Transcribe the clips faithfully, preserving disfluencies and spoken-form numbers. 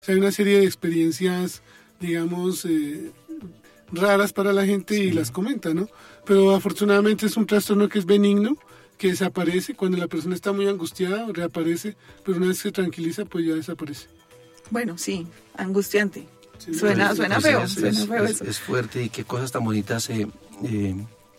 O sea, hay una serie de experiencias, digamos, eh, raras para la gente y sí. las comenta, ¿no? Pero afortunadamente es un trastorno que es benigno, que desaparece. Cuando la persona está muy angustiada, reaparece, pero una vez se tranquiliza, pues ya desaparece. Bueno, sí, angustiante. Sí, suena pues, suena pues feo, es, suena es, feo es, eso. Es fuerte y qué cosas tan bonitas eh, eh,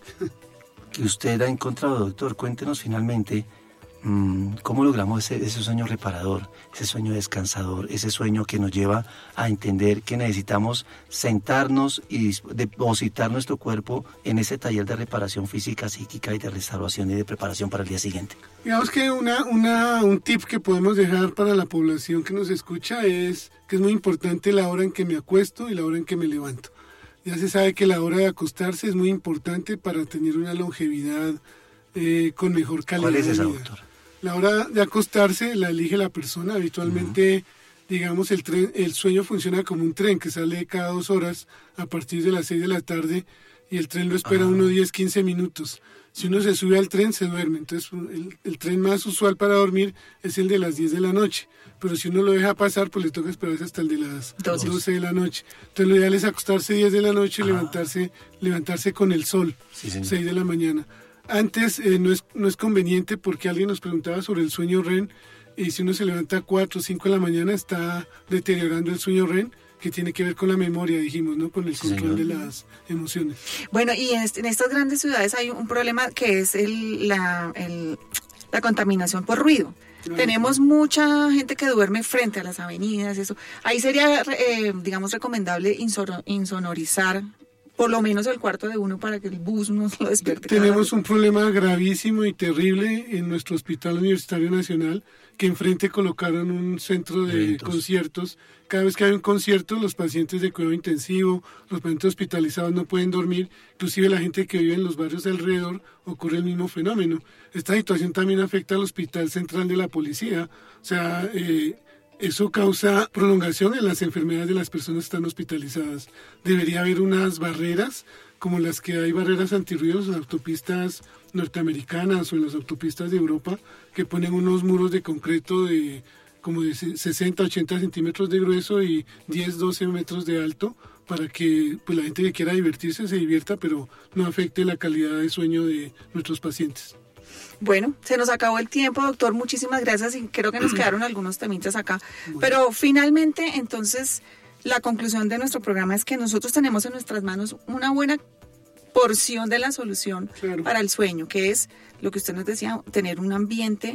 que usted ha encontrado, doctor. Cuéntenos finalmente mmm, cómo logramos ese, ese sueño reparador, ese sueño descansador, ese sueño que nos lleva a entender que necesitamos sentarnos y depositar nuestro cuerpo en ese taller de reparación física, psíquica y de restauración y de preparación para el día siguiente. Digamos que una, una, un tip que podemos dejar para la población que nos escucha es que es muy importante la hora en que me acuesto y la hora en que me levanto. Ya se sabe que la hora de acostarse es muy importante para tener una longevidad eh, con mejor calidad de vida. ¿Cuál es esa, doctor? La hora de acostarse la elige la persona. Habitualmente, uh-huh. digamos, el tren, el sueño funciona como un tren que sale cada dos horas a partir de las seis de la tarde y el tren lo espera uh-huh. unos diez, quince minutos. Si uno se sube al tren, se duerme. Entonces, el, el tren más usual para dormir es el de las diez de la noche. Pero si uno lo deja pasar, pues le toca esperarse hasta el de las doce de la noche. Entonces, lo ideal es acostarse diez de la noche y ah. levantarse, levantarse con el sol, sí, seis de la mañana. Antes eh, no, es, no es conveniente porque alguien nos preguntaba sobre el sueño R E M y si uno se levanta a cuatro o cinco de la mañana está deteriorando el sueño R E M, que tiene que ver con la memoria, dijimos, ¿no? Con el sí, control señor. de las emociones. Bueno, y en, en estas grandes ciudades hay un problema que es el, la, el, la contaminación por ruido. Claro, Tenemos sí. mucha gente que duerme frente a las avenidas, eso. Ahí sería, eh, digamos, recomendable insor- insonorizar por lo menos el cuarto de uno para que el bus no lo despierte. Tenemos un problema gravísimo y terrible en nuestro Hospital Universitario Nacional, que enfrente colocaron un centro de Eventos. conciertos. Cada vez que hay un concierto, los pacientes de cuidado intensivo, los pacientes hospitalizados no pueden dormir, inclusive la gente que vive en los barrios alrededor ocurre el mismo fenómeno. Esta situación también afecta al Hospital Central de la Policía, o sea, eh, eso causa prolongación en las enfermedades de las personas que están hospitalizadas. Debería haber unas barreras, como las que hay barreras antirruidos en las autopistas norteamericanas o en las autopistas de Europa, que ponen unos muros de concreto de como de sesenta, ochenta centímetros de grueso y diez, doce metros de alto, para que pues, la gente que quiera divertirse se divierta, pero no afecte la calidad de sueño de nuestros pacientes. Bueno, se nos acabó el tiempo, doctor, muchísimas gracias y creo que nos quedaron algunos temitas acá. Bueno. Pero finalmente, entonces, la conclusión de nuestro programa es que nosotros tenemos en nuestras manos una buena porción de la solución claro. para el sueño, que es lo que usted nos decía, tener un ambiente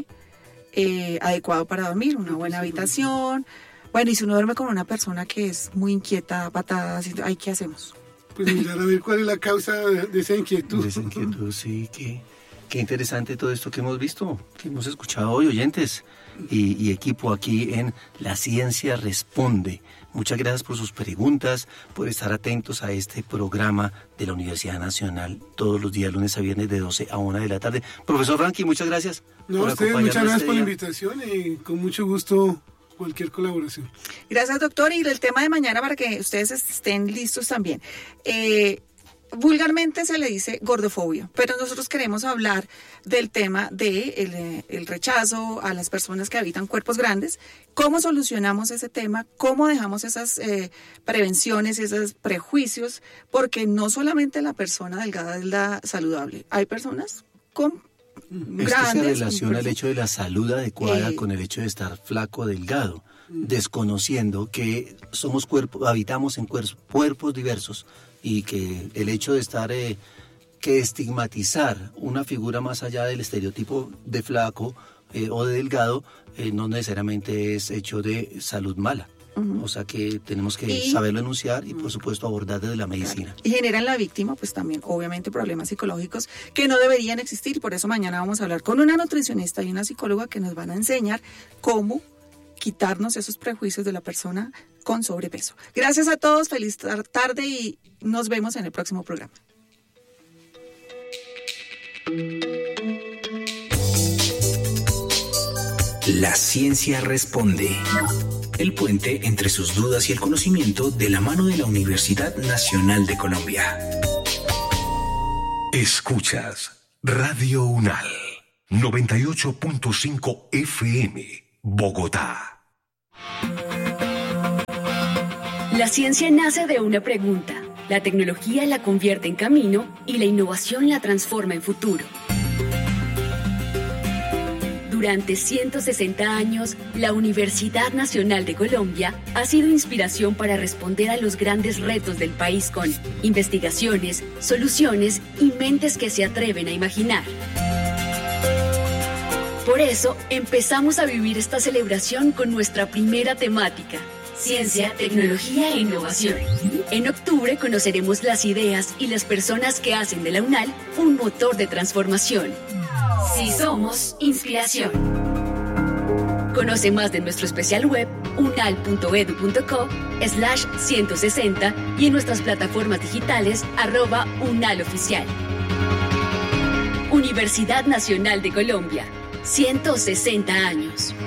eh, adecuado para dormir, una buena habitación. Bueno, y si uno duerme con una persona que es muy inquieta, patada, ¿ay, qué hacemos? Pues mirar a ver cuál es la causa de, de esa inquietud. De esa inquietud, sí, que... Qué interesante todo esto que hemos visto, que hemos escuchado hoy, oyentes y, y equipo aquí en La Ciencia Responde. Muchas gracias por sus preguntas, por estar atentos a este programa de la Universidad Nacional todos los días, lunes a viernes, de doce a una de la tarde. Profesor Franqui, muchas gracias. No, por ustedes, muchas gracias este por la invitación y con mucho gusto cualquier colaboración. Gracias, doctor. Y el tema de mañana para que ustedes estén listos también. Eh, Vulgarmente se le dice gordofobia, pero nosotros queremos hablar del tema de el, el rechazo a las personas que habitan cuerpos grandes, cómo solucionamos ese tema, cómo dejamos esas eh, prevenciones, esos prejuicios, porque no solamente la persona delgada es la saludable, hay personas con grandes... Esto se relaciona el hecho de la salud adecuada eh, con el hecho de estar flaco o delgado, desconociendo que somos cuerpos, habitamos en cuerpos, cuerpos diversos, y que el hecho de estar, eh, que estigmatizar una figura más allá del estereotipo de flaco eh, o de delgado, eh, no necesariamente es hecho de salud mala. Uh-huh. O sea que tenemos que y, saberlo enunciar y por supuesto abordar desde la medicina. Claro. Y genera en la víctima pues también obviamente problemas psicológicos que no deberían existir y por eso mañana vamos a hablar con una nutricionista y una psicóloga que nos van a enseñar cómo quitarnos esos prejuicios de la persona con sobrepeso. Gracias a todos, feliz tarde y nos vemos en el próximo programa. La Ciencia Responde. El puente entre sus dudas y el conocimiento de la mano de la Universidad Nacional de Colombia. Escuchas Radio UNAL noventa y ocho punto cinco F M, Bogotá. La ciencia nace de una pregunta, la tecnología la convierte en camino y la innovación la transforma en futuro. Durante ciento sesenta años, la Universidad Nacional de Colombia ha sido inspiración para responder a los grandes retos del país con investigaciones, soluciones y mentes que se atreven a imaginar. Por eso, empezamos a vivir esta celebración con nuestra primera temática, Ciencia, Tecnología e Innovación. En octubre conoceremos las ideas y las personas que hacen de la UNAL un motor de transformación. Si somos inspiración. Conoce más de nuestro especial web unal.edu.co slash 160 y en nuestras plataformas digitales arroba unaloficial. Universidad Nacional de Colombia, ciento sesenta años.